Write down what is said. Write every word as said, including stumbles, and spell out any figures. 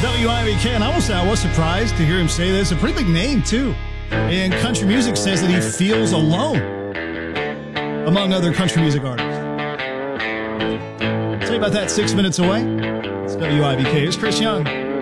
W I V K, and I will say I was surprised to hear him say this. A pretty big name, too. And country music says that he feels alone among other country music artists. I'll tell you about that six minutes away. It's W I V K. It's Chris Young.